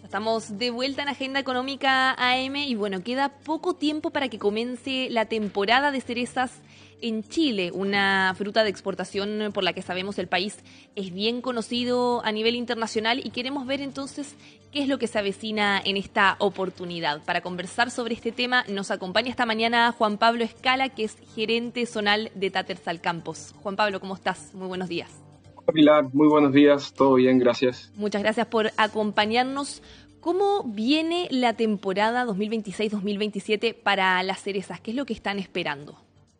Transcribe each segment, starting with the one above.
Estamos de vuelta en Agenda Económica AM y bueno, queda poco tiempo para que comience la temporada de cerezas en Chile, una fruta de exportación por la que sabemos el país es bien conocido a nivel internacional y queremos ver entonces qué es lo que se avecina en esta oportunidad. Para conversar sobre este tema nos acompaña esta mañana Juan Pablo Escala, que es gerente zonal de Tattersall Campos. Juan Pablo, ¿cómo estás? Muy buenos días. Pilar, muy buenos días, todo bien, gracias. Muchas gracias por acompañarnos. ¿Cómo viene la temporada 2026-2027 para las cerezas? ¿Qué es lo que están esperando?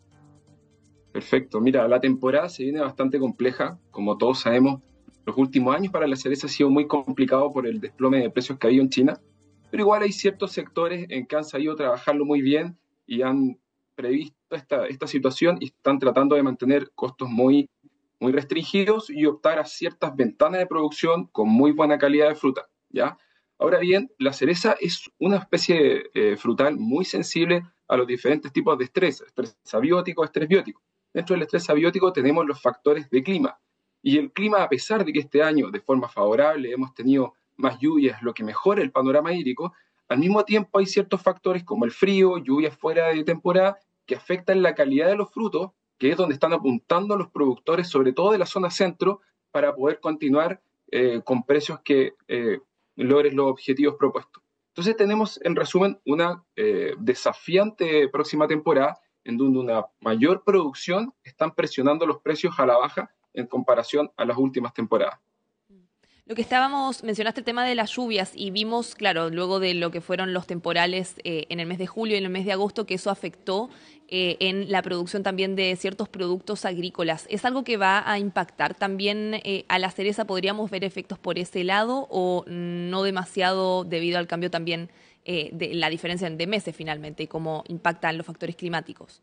Perfecto, mira, la temporada se viene bastante compleja, como todos sabemos. Los últimos años para la cereza ha sido muy complicado por el desplome de precios que ha habido en China, pero igual hay ciertos sectores en que han sabido trabajarlo muy bien y han previsto esta situación y están tratando de mantener costos muy restringidos y optar a ciertas ventanas de producción con muy buena calidad de fruta, ¿ya? Ahora bien, la cereza es una especie frutal muy sensible a los diferentes tipos de estrés abiótico, estrés biótico. Dentro del estrés abiótico tenemos los factores de clima. Y el clima, a pesar de que este año, de forma favorable, hemos tenido más lluvias, lo que mejora el panorama hídrico, al mismo tiempo hay ciertos factores como el frío, lluvias fuera de temporada, que afectan la calidad de los frutos, que es donde están apuntando los productores, sobre todo de la zona centro, para poder continuar con precios que logren los objetivos propuestos. Entonces tenemos, en resumen, una desafiante próxima temporada, en donde una mayor producción están presionando los precios a la baja en comparación a las últimas temporadas. Lo que mencionaste el tema de las lluvias y vimos, claro, luego de lo que fueron los temporales en el mes de julio y en el mes de agosto, que eso afectó en la producción también de ciertos productos agrícolas. ¿Es algo que va a impactar también a la cereza? ¿Podríamos ver efectos por ese lado o no demasiado debido al cambio también de la diferencia de meses finalmente y cómo impactan los factores climáticos?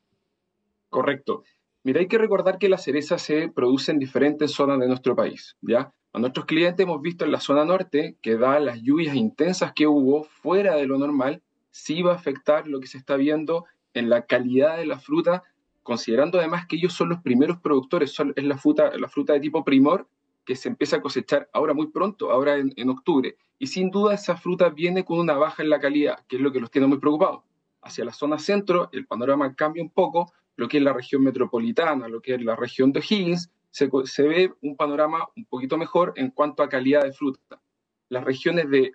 Correcto. Mira, hay que recordar que la cereza se produce en diferentes zonas de nuestro país, ¿ya? A nuestros clientes hemos visto en la zona norte que, dadas las lluvias intensas que hubo fuera de lo normal, sí va a afectar lo que se está viendo en la calidad de la fruta, considerando además que ellos son los primeros productores, es la fruta de tipo primor que se empieza a cosechar ahora muy pronto, ahora en octubre. Y sin duda esa fruta viene con una baja en la calidad, que es lo que los tiene muy preocupados. Hacia la zona centro el panorama cambia un poco, lo que es la región metropolitana, lo que es la región de O'Higgins, se ve un panorama un poquito mejor en cuanto a calidad de fruta. Las regiones de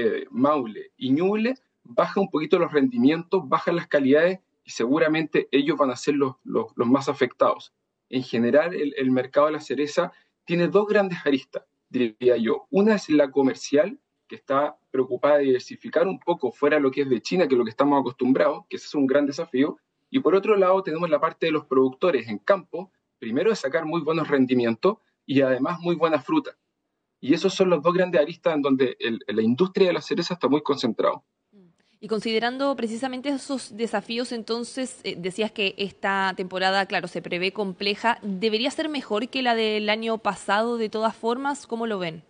Maule y Ñuble bajan un poquito los rendimientos, bajan las calidades y seguramente ellos van a ser los más afectados. En general, el mercado de la cereza tiene dos grandes aristas, diría yo. Una es la comercial, que está preocupada de diversificar un poco fuera de lo que es de China, que es lo que estamos acostumbrados, que ese es un gran desafío. Y por otro lado tenemos la parte de los productores en campo, primero de sacar muy buenos rendimientos y además muy buena fruta. Y esos son los dos grandes aristas en donde la industria de la cereza está muy concentrada. Y considerando precisamente esos desafíos, entonces decías que esta temporada, claro, se prevé compleja. ¿Debería ser mejor que la del año pasado de todas formas? ¿Cómo lo ven?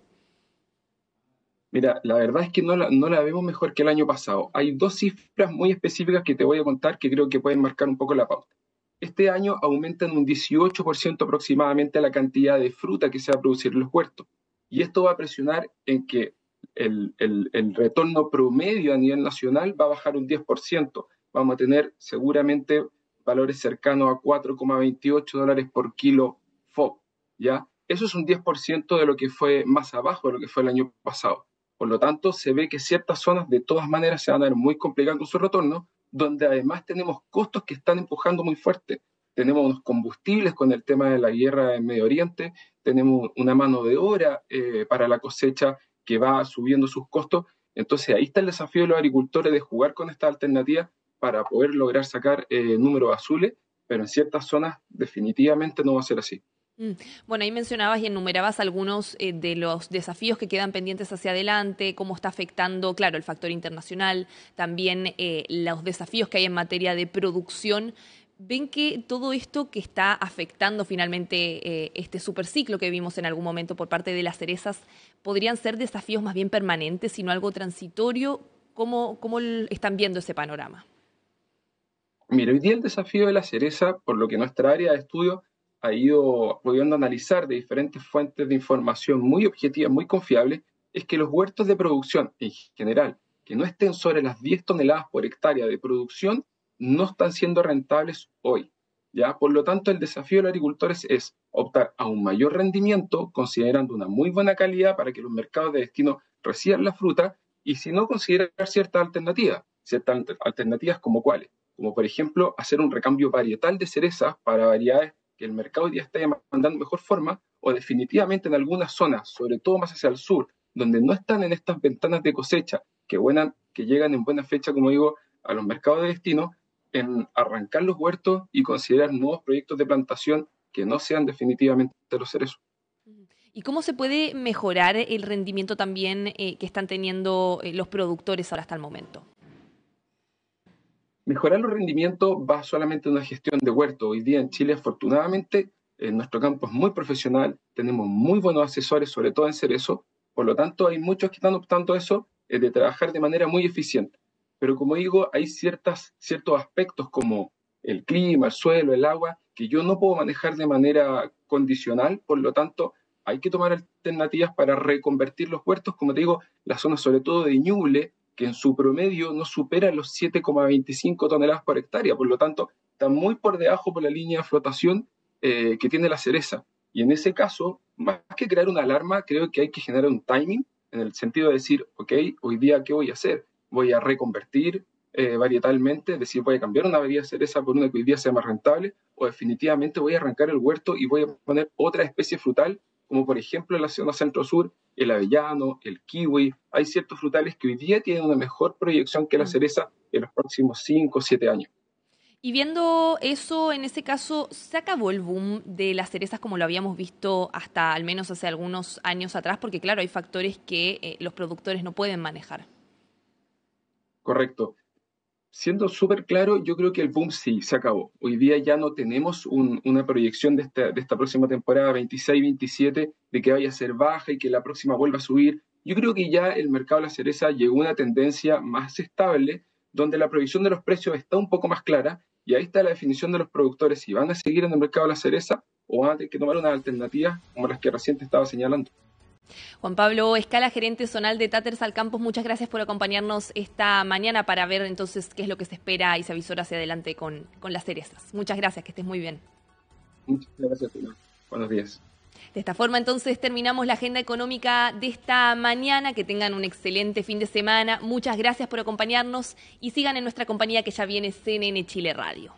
Mira, la verdad es que no la vemos mejor que el año pasado. Hay dos cifras muy específicas que te voy a contar que creo que pueden marcar un poco la pauta. Este año aumenta en un 18% aproximadamente la cantidad de fruta que se va a producir en los huertos. Y esto va a presionar en que el retorno promedio a nivel nacional va a bajar un 10%. Vamos a tener seguramente valores cercanos a $4,28 por kilo FOB, ¿ya? Eso es un 10% de lo que fue más abajo de lo que fue el año pasado. Por lo tanto, se ve que ciertas zonas de todas maneras se van a ver muy complicadas con su retorno, donde además tenemos costos que están empujando muy fuerte. Tenemos unos combustibles con el tema de la guerra en Medio Oriente, tenemos una mano de obra para la cosecha que va subiendo sus costos. Entonces ahí está el desafío de los agricultores de jugar con esta alternativa para poder lograr sacar números azules, pero en ciertas zonas definitivamente no va a ser así. Mm. Bueno, ahí mencionabas y enumerabas algunos de los desafíos que quedan pendientes hacia adelante, cómo está afectando, claro, el factor internacional, también los desafíos que hay en materia de producción. ¿Ven que todo esto que está afectando finalmente este superciclo que vimos en algún momento por parte de las cerezas podrían ser desafíos más bien permanentes, sino algo transitorio? ¿Cómo están viendo ese panorama? Mira, hoy día el desafío de la cereza, por lo que nuestra área de estudio ha ido pudiendo analizar de diferentes fuentes de información muy objetivas, muy confiables, es que los huertos de producción en general, que no estén sobre las 10 toneladas por hectárea de producción, no están siendo rentables hoy. ¿Ya? Por lo tanto, el desafío de los agricultores es optar a un mayor rendimiento, considerando una muy buena calidad para que los mercados de destino reciban la fruta, y si no, considerar ciertas alternativas como cuáles, como por ejemplo hacer un recambio varietal de cerezas para variedades que el mercado ya está demandando mejor forma, o definitivamente en algunas zonas, sobre todo más hacia el sur, donde no están en estas ventanas de cosecha que llegan en buena fecha, como digo, a los mercados de destino, en arrancar los huertos y considerar nuevos proyectos de plantación que no sean definitivamente los cerezos. ¿Y cómo se puede mejorar el rendimiento también que están teniendo los productores ahora hasta el momento? Mejorar los rendimientos va solamente en una gestión de huerto. Hoy día en Chile, afortunadamente, nuestro campo es muy profesional, tenemos muy buenos asesores, sobre todo en cerezo, por lo tanto hay muchos que están optando a eso, de trabajar de manera muy eficiente. Pero como digo, hay ciertos aspectos como el clima, el suelo, el agua, que yo no puedo manejar de manera condicional, por lo tanto hay que tomar alternativas para reconvertir los huertos, como te digo, las zonas sobre todo de Ñuble, que en su promedio no supera los 7,25 toneladas por hectárea, por lo tanto está muy por debajo por la línea de flotación que tiene la cereza. Y en ese caso, más que crear una alarma, creo que hay que generar un timing, en el sentido de decir, ok, hoy día, ¿qué voy a hacer? Voy a reconvertir varietalmente, es decir, voy a cambiar una variedad de cereza por una que hoy día sea más rentable, o definitivamente voy a arrancar el huerto y voy a poner otra especie frutal, como por ejemplo en la zona centro-sur, el avellano, el kiwi. Hay ciertos frutales que hoy día tienen una mejor proyección que la cereza en los próximos 5 o 7 años. Y viendo eso, en ese caso, ¿se acabó el boom de las cerezas como lo habíamos visto hasta al menos hace algunos años atrás? Porque claro, hay factores que los productores no pueden manejar. Correcto. Siendo súper claro, yo creo que el boom sí, se acabó. Hoy día ya no tenemos una proyección de esta próxima temporada 26-27 de que vaya a ser baja y que la próxima vuelva a subir. Yo creo que ya el mercado de la cereza llegó a una tendencia más estable, donde la proyección de los precios está un poco más clara, y ahí está la definición de los productores, si van a seguir en el mercado de la cereza o van a tener que tomar unas alternativas como las que recién te estaba señalando. Juan Pablo Escala, gerente zonal de Tatters al Campos, muchas gracias por acompañarnos esta mañana para ver entonces qué es lo que se espera y se avisora hacia adelante con las cerezas. Muchas gracias, que estés muy bien. Muchas gracias, Tuna. Buenos días. De esta forma entonces terminamos la agenda económica de esta mañana. Que tengan un excelente fin de semana. Muchas gracias por acompañarnos y sigan en nuestra compañía que ya viene CNN Chile Radio.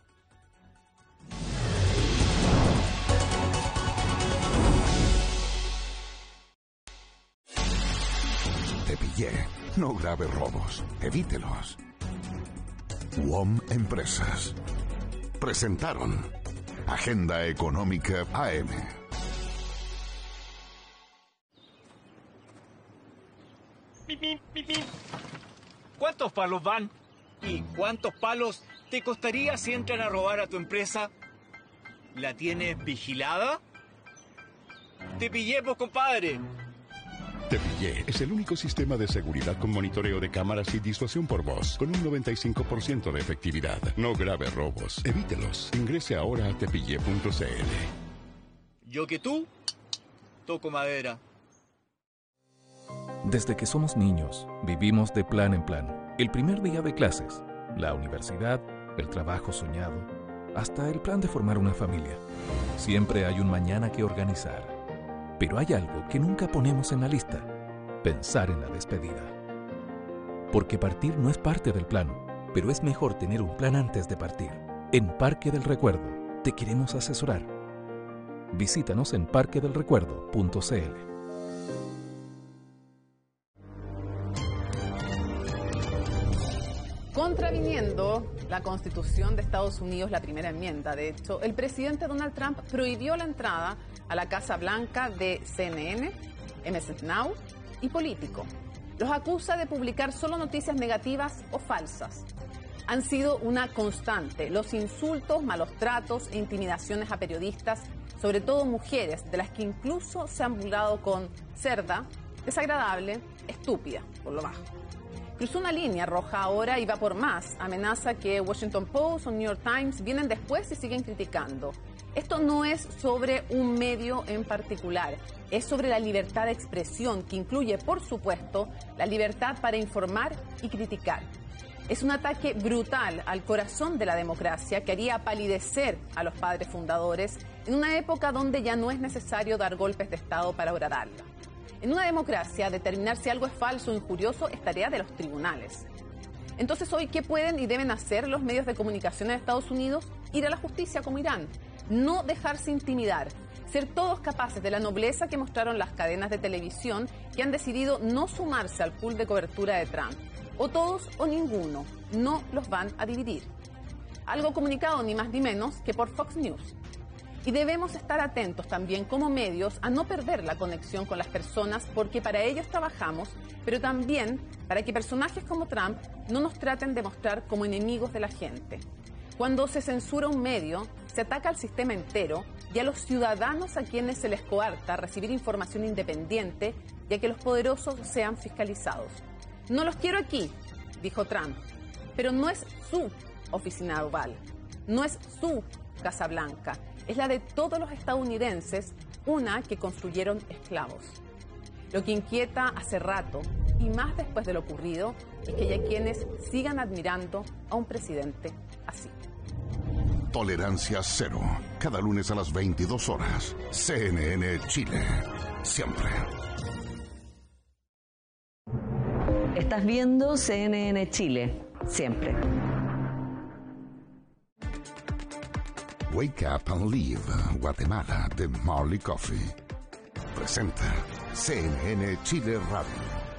Te pillé. No grave robos. Evítelos. WOM Empresas presentaron Agenda Económica AM. ¿Cuántos palos van? ¿Y cuántos palos te costaría si entran a robar a tu empresa? ¿La tienes vigilada? Te pillé, pues, compadre. Te pillé es el único sistema de seguridad con monitoreo de cámaras y disuasión por voz, con un 95% de efectividad. No grave robos. Evítelos. Ingrese ahora a tepillé.cl. Yo que tú, toco madera. Desde que somos niños, vivimos de plan en plan. El primer día de clases, la universidad, el trabajo soñado, hasta el plan de formar una familia. Siempre hay un mañana que organizar. Pero hay algo que nunca ponemos en la lista: pensar en la despedida. Porque partir no es parte del plan, pero es mejor tener un plan antes de partir. En Parque del Recuerdo te queremos asesorar. Visítanos en parquedelrecuerdo.cl. Contraviniendo la Constitución de Estados Unidos, la primera enmienda, de hecho, el presidente Donald Trump prohibió la entrada a la Casa Blanca de CNN, MS Now y Político. Los acusa de publicar solo noticias negativas o falsas. Han sido una constante los insultos, malos tratos e intimidaciones a periodistas, sobre todo mujeres, de las que incluso se han burlado con cerda, desagradable, estúpida, por lo bajo. Cruzó una línea roja ahora y va por más. Amenaza que Washington Post o New York Times vienen después y siguen criticando. Esto no es sobre un medio en particular, es sobre la libertad de expresión, que incluye, por supuesto, la libertad para informar y criticar. Es un ataque brutal al corazón de la democracia que haría palidecer a los padres fundadores en una época donde ya no es necesario dar golpes de Estado para horadarla. En una democracia, determinar si algo es falso o injurioso es tarea de los tribunales. Entonces, hoy, ¿qué pueden y deben hacer los medios de comunicación en Estados Unidos? Ir a la justicia como Irán. No dejarse intimidar. Ser todos capaces de la nobleza que mostraron las cadenas de televisión que han decidido no sumarse al pool de cobertura de Trump. O todos o ninguno. No los van a dividir. Algo comunicado ni más ni menos que por Fox News. Y debemos estar atentos también como medios a no perder la conexión con las personas, porque para ellos trabajamos, pero también para que personajes como Trump no nos traten de mostrar como enemigos de la gente. Cuando se censura un medio, se ataca al sistema entero y a los ciudadanos a quienes se les coarta recibir información independiente y a que los poderosos sean fiscalizados. No los quiero aquí, dijo Trump, pero no es su oficina oval, no es su Casa Blanca. Es la de todos los estadounidenses, una que construyeron esclavos. Lo que inquieta hace rato, y más después de lo ocurrido, es que haya quienes sigan admirando a un presidente así. Tolerancia cero. Cada lunes a las 22 horas. CNN Chile. Siempre. Estás viendo CNN Chile. Siempre. Wake Up and Live, Guatemala, de Marley Coffee. Presenta CNN Chile Radio.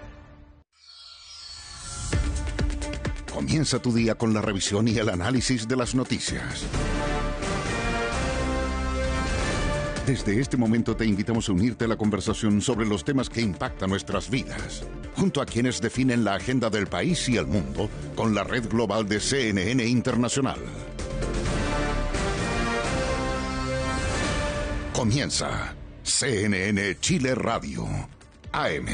Comienza tu día con la revisión y el análisis de las noticias. Desde este momento te invitamos a unirte a la conversación sobre los temas que impactan nuestras vidas, junto a quienes definen la agenda del país y el mundo con la red global de CNN Internacional. Comienza CNN Chile Radio, AM.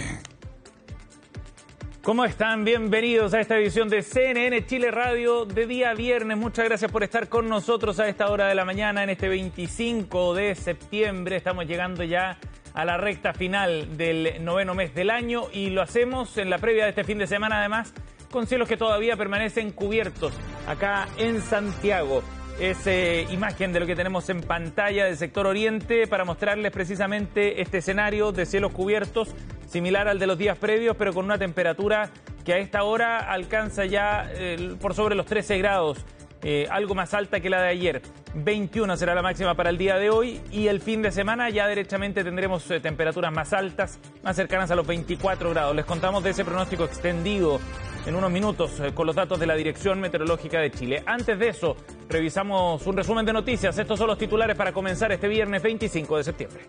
¿Cómo están? Bienvenidos a esta edición de CNN Chile Radio de día viernes. Muchas gracias por estar con nosotros a esta hora de la mañana en este 25 de septiembre. Estamos llegando ya a la recta final del noveno mes del año y lo hacemos en la previa de este fin de semana, además, con cielos que todavía permanecen cubiertos acá en Santiago. Es imagen de lo que tenemos en pantalla del sector oriente para mostrarles precisamente este escenario de cielos cubiertos, similar al de los días previos, pero con una temperatura que a esta hora alcanza ya por sobre los 13 grados, algo más alta que la de ayer. 21 será la máxima para el día de hoy y el fin de semana ya derechamente tendremos temperaturas más altas, más cercanas a los 24 grados. Les contamos de ese pronóstico extendido en unos minutos con los datos de la Dirección Meteorológica de Chile. Antes de eso, revisamos un resumen de noticias. Estos son los titulares para comenzar este viernes 25 de septiembre.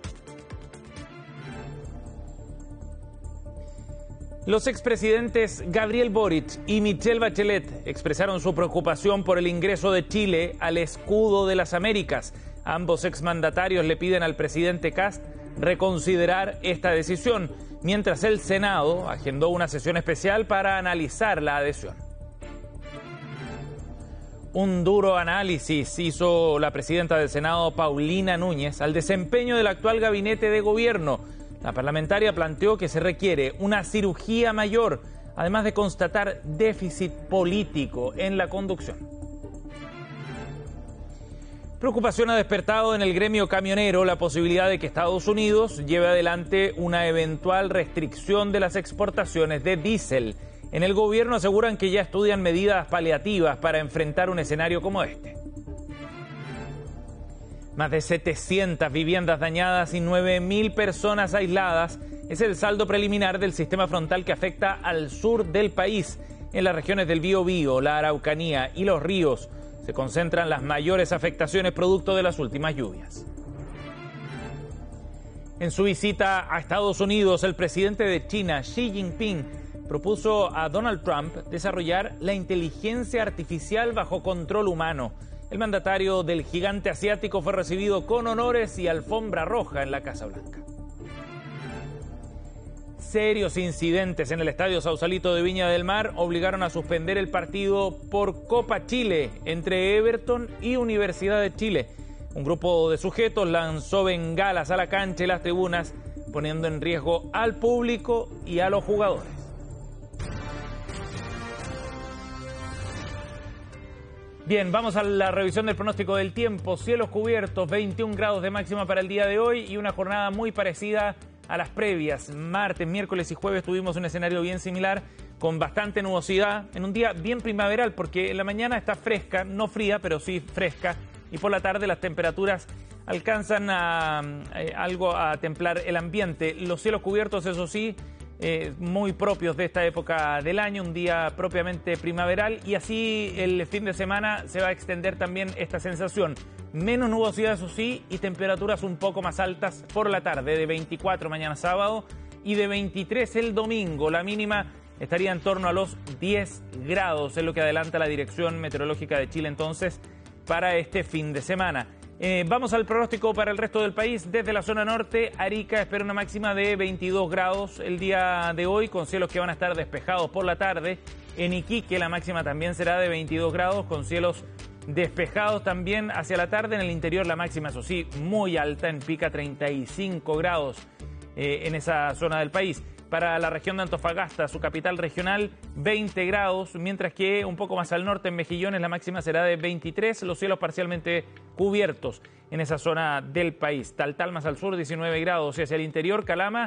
Los expresidentes Gabriel Boric y Michelle Bachelet expresaron su preocupación por el ingreso de Chile al escudo de las Américas. Ambos exmandatarios le piden al presidente Kast reconsiderar esta decisión, mientras el Senado agendó una sesión especial para analizar la adhesión. Un duro análisis hizo la presidenta del Senado, Paulina Núñez, al desempeño del actual gabinete de gobierno. La parlamentaria planteó que se requiere una cirugía mayor, además de constatar déficit político en la conducción. Preocupación ha despertado en el gremio camionero la posibilidad de que Estados Unidos lleve adelante una eventual restricción de las exportaciones de diésel. En el gobierno aseguran que ya estudian medidas paliativas para enfrentar un escenario como este. Más de 700 viviendas dañadas y 9.000 personas aisladas es el saldo preliminar del sistema frontal que afecta al sur del país. En las regiones del Biobío, la Araucanía y los ríos se concentran las mayores afectaciones producto de las últimas lluvias. En su visita a Estados Unidos, el presidente de China, Xi Jinping, propuso a Donald Trump desarrollar la inteligencia artificial bajo control humano. El mandatario del gigante asiático fue recibido con honores y alfombra roja en la Casa Blanca. Serios incidentes en el Estadio Sausalito de Viña del Mar obligaron a suspender el partido por Copa Chile entre Everton y Universidad de Chile. Un grupo de sujetos lanzó bengalas a la cancha y las tribunas, poniendo en riesgo al público y a los jugadores. Bien, vamos a la revisión del pronóstico del tiempo. Cielos cubiertos, 21 grados de máxima para el día de hoy y una jornada muy parecida a las previas. Martes, miércoles y jueves tuvimos un escenario bien similar, con bastante nubosidad, en un día bien primaveral, porque en la mañana está fresca, no fría, pero sí fresca, y por la tarde las temperaturas alcanzan algo a templar el ambiente. Los cielos cubiertos, eso sí, muy propios de esta época del año, un día propiamente primaveral, y así el fin de semana se va a extender también esta sensación. Menos nubosidad, eso sí, y temperaturas un poco más altas por la tarde, de 24 mañana sábado y de 23 el domingo. La mínima estaría en torno a los 10 grados, es lo que adelanta la Dirección Meteorológica de Chile entonces para este fin de semana. Vamos al pronóstico para el resto del país. Desde la zona norte, Arica espera una máxima de 22 grados el día de hoy, con cielos que van a estar despejados por la tarde. En Iquique la máxima también será de 22 grados, con cielos despejados también hacia la tarde. En el interior la máxima, eso sí, muy alta, en Pica 35 grados en esa zona del país. Para la región de Antofagasta, su capital regional, 20 grados, mientras que un poco más al norte, en Mejillones, la máxima será de 23, los cielos parcialmente cubiertos en esa zona del país. Taltal más al sur, 19 grados, y hacia el interior, Calama,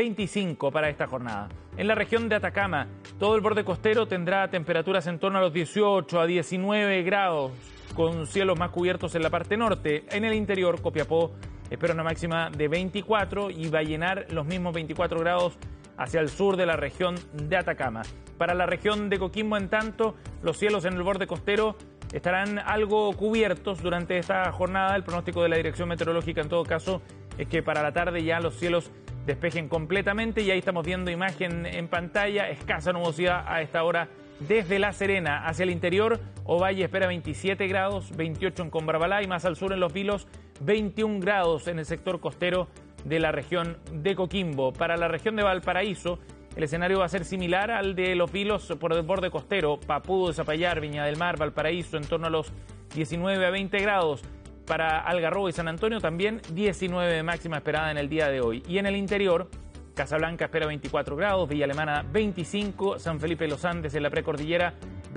25 para esta jornada. En la región de Atacama, todo el borde costero tendrá temperaturas en torno a los 18 a 19 grados, con cielos más cubiertos en la parte norte. En el interior, Copiapó espera una máxima de 24 y va a llenar los mismos 24 grados hacia el sur de la región de Atacama. Para la región de Coquimbo, en tanto, los cielos en el borde costero estarán algo cubiertos durante esta jornada. El pronóstico de la Dirección Meteorológica, en todo caso, es que para la tarde ya los cielos despejen completamente, y ahí estamos viendo imagen en pantalla, escasa nubosidad a esta hora desde La Serena hacia el interior. Ovalle espera 27 grados, 28 en Combrabalá, y más al sur en Los Vilos, 21 grados en el sector costero de la región de Coquimbo. Para la región de Valparaíso, el escenario va a ser similar al de Los Vilos por el borde costero, Papudo, Zapallar, Viña del Mar, Valparaíso, en torno a los 19 a 20 grados. Para Algarrobo y San Antonio también 19 de máxima esperada en el día de hoy. Y en el interior, Casablanca espera 24 grados, Villa Alemana 25, San Felipe de los Andes en la precordillera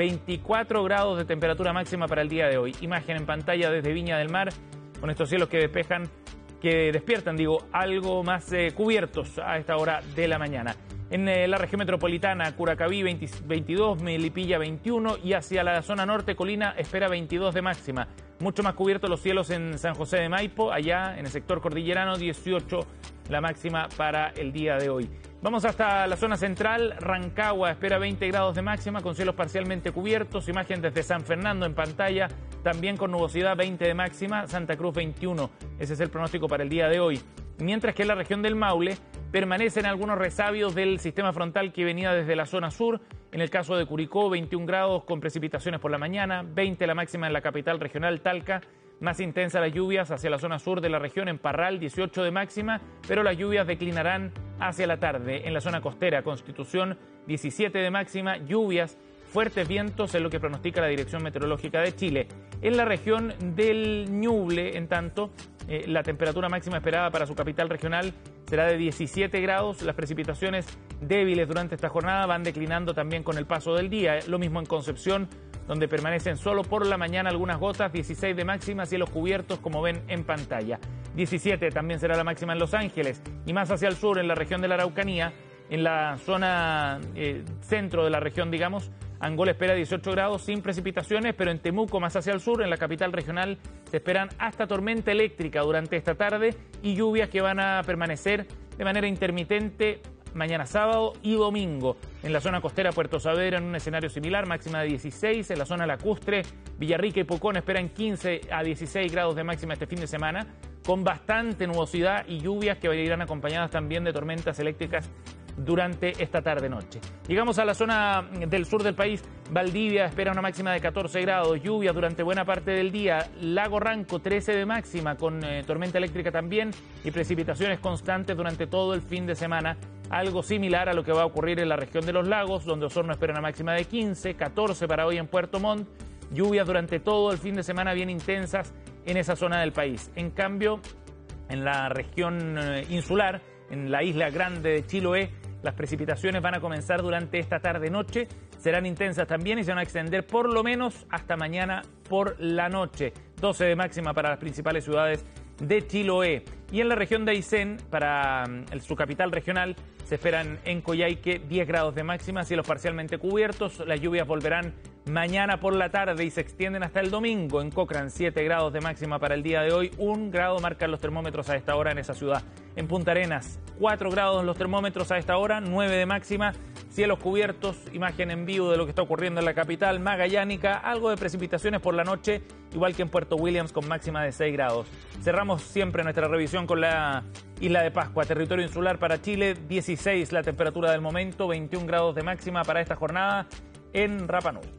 24 grados de temperatura máxima para el día de hoy. Imagen en pantalla desde Viña del Mar, con estos cielos que despiertan, algo más cubiertos a esta hora de la mañana. En la región metropolitana, Curacaví 22, Melipilla 21, y hacia la zona norte, Colina espera 22 de máxima. Mucho más cubiertos los cielos en San José de Maipo, allá en el sector cordillerano, 18 la máxima para el día de hoy. Vamos hasta la zona central. Rancagua espera 20 grados de máxima, con cielos parcialmente cubiertos. Imagen desde San Fernando en pantalla, también con nubosidad, 20 de máxima. Santa Cruz 21, ese es el pronóstico para el día de hoy. Mientras que en la región del Maule permanecen algunos resabios del sistema frontal que venía desde la zona sur. En el caso de Curicó, 21 grados con precipitaciones por la mañana, 20 la máxima en la capital regional, Talca. Más intensas las lluvias hacia la zona sur de la región, en Parral, 18 de máxima, pero las lluvias declinarán hacia la tarde. En la zona costera, Constitución, 17 de máxima, lluvias, fuertes vientos, es lo que pronostica la Dirección Meteorológica de Chile. En la región del Ñuble, en tanto, la temperatura máxima esperada para su capital regional será de 17 grados. Las precipitaciones débiles durante esta jornada van declinando también con el paso del día. Lo mismo en Concepción, donde permanecen solo por la mañana algunas gotas, 16 de máxima, cielos cubiertos como ven en pantalla. 17 también será la máxima en Los Ángeles, y más hacia el sur, en la región de la Araucanía, en la zona centro de la región, Angola espera 18 grados sin precipitaciones, pero en Temuco, más hacia el sur, en la capital regional, se esperan hasta tormenta eléctrica durante esta tarde y lluvias que van a permanecer de manera intermitente mañana sábado y domingo. En la zona costera, Puerto Saavedra en un escenario similar, máxima de 16. En la zona lacustre, Villarrica y Pucón esperan 15 a 16 grados de máxima este fin de semana, con bastante nubosidad y lluvias que irán acompañadas también de tormentas eléctricas durante esta tarde-noche. Llegamos a la zona del sur del país. Valdivia espera una máxima de 14 grados, lluvias durante buena parte del día. Lago Ranco, 13 de máxima, con tormenta eléctrica también, y precipitaciones constantes durante todo el fin de semana. Algo similar a lo que va a ocurrir en la región de los lagos, donde Osorno espera una máxima de 15, 14 para hoy en Puerto Montt. Lluvias durante todo el fin de semana bien intensas en esa zona del país. En cambio, en la región insular, en la isla grande de Chiloé, las precipitaciones van a comenzar durante esta tarde-noche, serán intensas también y se van a extender por lo menos hasta mañana por la noche. 12 de máxima para las principales ciudades de Chiloé. Y en la región de Aysén, para su capital regional, se esperan en Coyhaique 10 grados de máxima, cielos parcialmente cubiertos. Las lluvias volverán mañana por la tarde y se extienden hasta el domingo. En Cochrane, 7 grados de máxima para el día de hoy. 1 grado marcan los termómetros a esta hora en esa ciudad. En Punta Arenas, 4 grados en los termómetros a esta hora, 9 de máxima. Cielos cubiertos, imagen en vivo de lo que está ocurriendo en la capital magallánica. Algo de precipitaciones por la noche, igual que en Puerto Williams con máxima de 6 grados. Cerramos siempre nuestra revisión con la Isla de Pascua, territorio insular para Chile, 16 la temperatura del momento, 21 grados de máxima para esta jornada en Rapa Nui.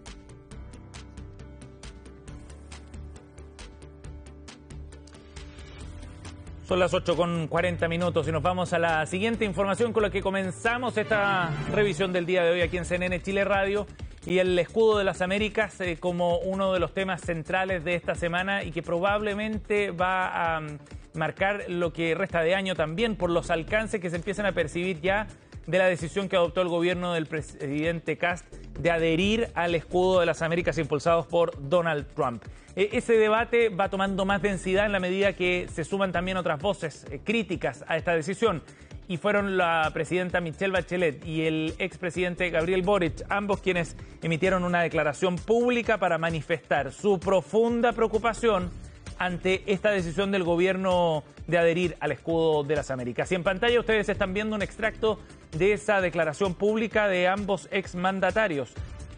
Son las 8:40 y nos vamos a la siguiente información con la que comenzamos esta revisión del día de hoy aquí en CNN Chile Radio, y el escudo de las Américas como uno de los temas centrales de esta semana y que probablemente va a marcar lo que resta de año también por los alcances que se empiezan a percibir ya de la decisión que adoptó el gobierno del presidente Kast de adherir al escudo de las Américas impulsados por Donald Trump. Ese debate va tomando más densidad en la medida que se suman también otras voces críticas a esta decisión. Y fueron la presidenta Michelle Bachelet y el expresidente Gabriel Boric, ambos quienes emitieron una declaración pública para manifestar su profunda preocupación ante esta decisión del gobierno de adherir al escudo de las Américas. Y en pantalla ustedes están viendo un extracto de esa declaración pública de ambos exmandatarios.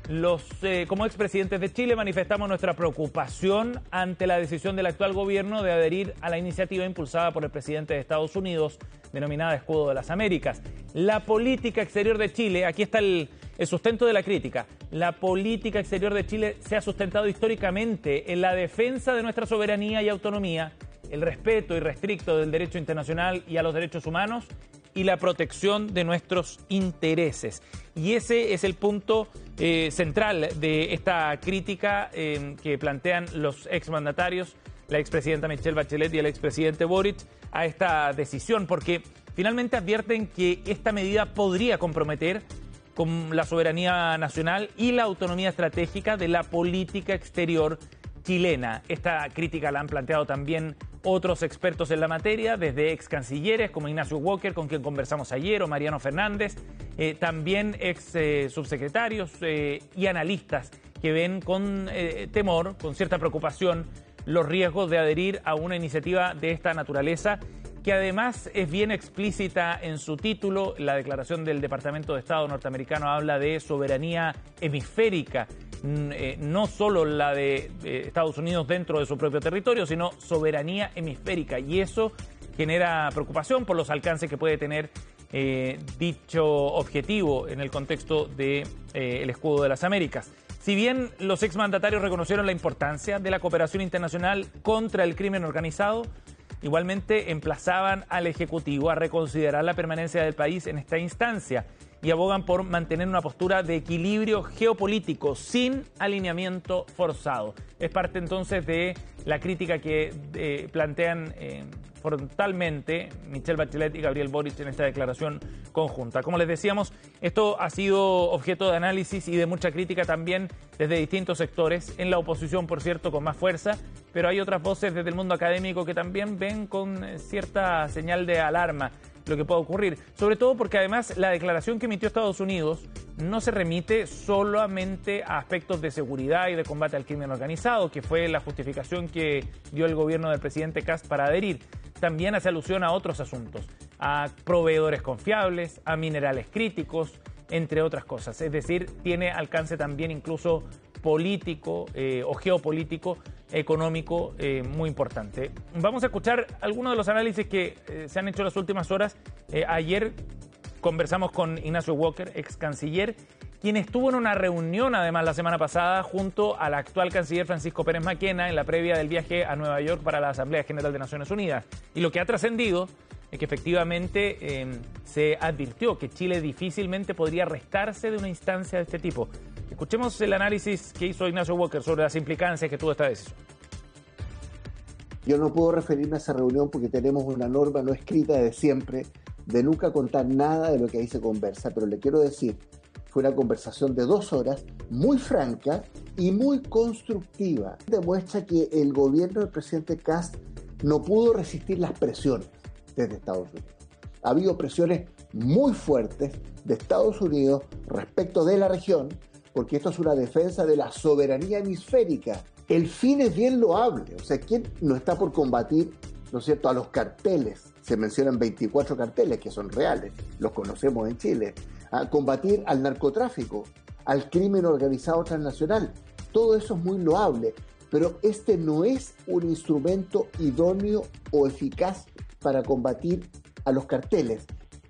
Como expresidentes de Chile manifestamos nuestra preocupación ante la decisión del actual gobierno de adherir a la iniciativa impulsada por el presidente de Estados Unidos, denominada Escudo de las Américas. La política exterior de Chile, aquí está el sustento de la crítica. La política exterior de Chile se ha sustentado históricamente en la defensa de nuestra soberanía y autonomía, el respeto irrestricto del derecho internacional y a los derechos humanos y la protección de nuestros intereses. Y ese es el punto central de esta crítica que plantean los exmandatarios, la expresidenta Michelle Bachelet y el expresidente Boric, a esta decisión, porque finalmente advierten que esta medida podría comprometer con la soberanía nacional y la autonomía estratégica de la política exterior chilena. Esta crítica la han planteado también otros expertos en la materia, desde ex cancilleres como Ignacio Walker, con quien conversamos ayer, o Mariano Fernández, también ex subsecretarios y analistas que ven con temor, con cierta preocupación, los riesgos de adherir a una iniciativa de esta naturaleza, que además es bien explícita en su título. La declaración del Departamento de Estado norteamericano habla de soberanía hemisférica, no solo la de Estados Unidos dentro de su propio territorio, sino soberanía hemisférica, y eso genera preocupación por los alcances que puede tener dicho objetivo en el contexto de el escudo de las Américas. Si bien los exmandatarios reconocieron la importancia de la cooperación internacional contra el crimen organizado, igualmente emplazaban al Ejecutivo a reconsiderar la permanencia del país en esta instancia y abogan por mantener una postura de equilibrio geopolítico sin alineamiento forzado. Es parte entonces de la crítica que plantean frontalmente Michelle Bachelet y Gabriel Boric en esta declaración conjunta. Como les decíamos, esto ha sido objeto de análisis y de mucha crítica también desde distintos sectores, en la oposición, por cierto, con más fuerza, pero hay otras voces desde el mundo académico que también ven con cierta señal de alarma lo que puede ocurrir, sobre todo porque además la declaración que emitió Estados Unidos no se remite solamente a aspectos de seguridad y de combate al crimen organizado, que fue la justificación que dio el gobierno del presidente Kast para adherir. También hace alusión a otros asuntos, a proveedores confiables, a minerales críticos, entre otras cosas. Es decir, tiene alcance también incluso político o geopolítico, económico muy importante. Vamos a escuchar algunos de los análisis que se han hecho en las últimas horas. Ayer conversamos con Ignacio Walker, ex canciller, quien estuvo en una reunión además la semana pasada junto al actual canciller Francisco Pérez Maquena en la previa del viaje a Nueva York para la Asamblea General de Naciones Unidas. Y lo que ha trascendido es que efectivamente se advirtió que Chile difícilmente podría restarse de una instancia de este tipo. Escuchemos el análisis que hizo Ignacio Walker sobre las implicancias que tuvo esta decisión. Yo no puedo referirme a esa reunión porque tenemos una norma no escrita de siempre de nunca contar nada de lo que ahí se conversa, pero le quiero decir, fue una conversación de 2 horas, muy franca y muy constructiva. Demuestra que el gobierno del presidente Kast no pudo resistir las presiones desde Estados Unidos. Ha habido presiones muy fuertes de Estados Unidos respecto de la región, porque esto es una defensa de la soberanía hemisférica. El fin es bien loable, o sea, ¿quién no está por combatir, ¿no es cierto?, a los carteles? Se mencionan 24 carteles que son reales, los conocemos en Chile. A combatir al narcotráfico, al crimen organizado transnacional. Todo eso es muy loable, pero este no es un instrumento idóneo o eficaz para combatir a los carteles.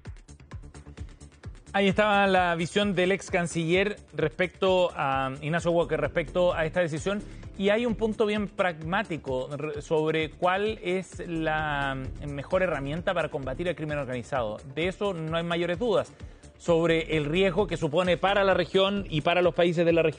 Ahí estaba la visión del ex canciller respecto a Ignacio Walker, respecto a esta decisión. Y hay un punto bien pragmático sobre cuál es la mejor herramienta para combatir el crimen organizado. De eso no hay mayores dudas. Sobre el riesgo que supone para la región y para los países de la región